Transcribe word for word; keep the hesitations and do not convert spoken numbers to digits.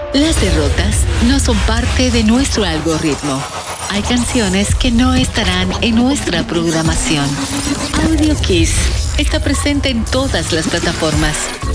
Las derrotas no son parte de nuestro algoritmo. Hay canciones que no estarán en nuestra programación. Audio Kiss está presente en todas las plataformas.